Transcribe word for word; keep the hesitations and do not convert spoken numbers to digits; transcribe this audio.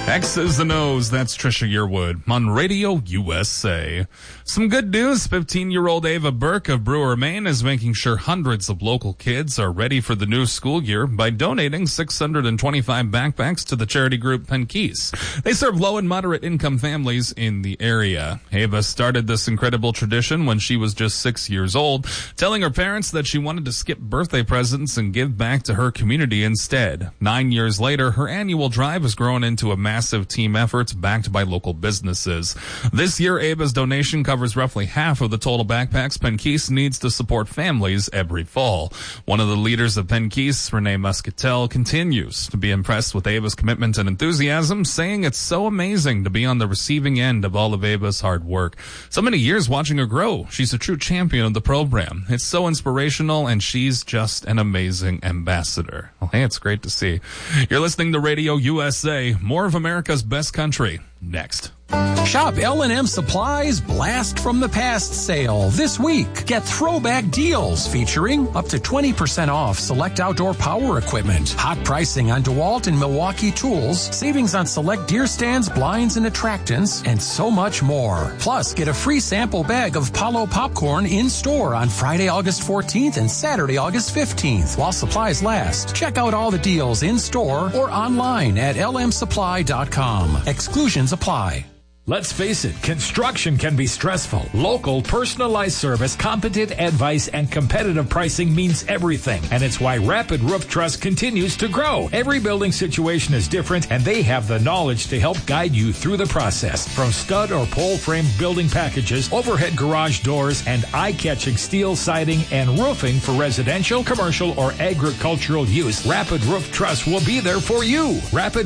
X's and O's, that's Trisha Yearwood on Radio U S A. Some good news, fifteen-year-old Ava Burke of Brewer, Maine is making sure hundreds of local kids are ready for the new school year by donating six hundred twenty-five backpacks to the charity group Penkees. They serve low and moderate income families in the area. Ava started this incredible tradition when she was just six years old, telling her parents that she wanted to skip birthday presents and give back to her community instead. Nine years later, her annual drive has grown into a massive team effort backed by local businesses. This year, Ava's donation covers roughly half of the total backpacks Penkees needs to support families every fall. One of the leaders of Penkees, Renee Muscatel, continues to be impressed with Ava's commitment and enthusiasm, saying it's so amazing to be on the receiving end of all of Ava's hard work. So many years watching her grow. She's a true champion of the program. It's so inspirational, and she's just an amazing ambassador. Well, hey, it's great to see. You're listening to Radio U S A. More of America's best country next. Shop L and M Supply's Blast from the Past sale this week. Get throwback deals featuring up to twenty percent off select outdoor power equipment, hot pricing on DeWalt and Milwaukee tools, savings on select deer stands, blinds, and attractants, and so much more. Plus, get a free sample bag of Palo popcorn in store on Friday, August fourteenth and Saturday, August fifteenth while supplies last. Check out all the deals in store or online at L M supply dot com. Exclusions apply. Let's face it, construction can be stressful. Local, personalized service, competent advice, and competitive pricing means everything. And it's why Rapid Roof Trust continues to grow. Every building situation is different, and they have the knowledge to help guide you through the process. From stud or pole frame building packages, overhead garage doors, and eye-catching steel siding and roofing for residential, commercial, or agricultural use, Rapid Roof Trust will be there for you. Rapid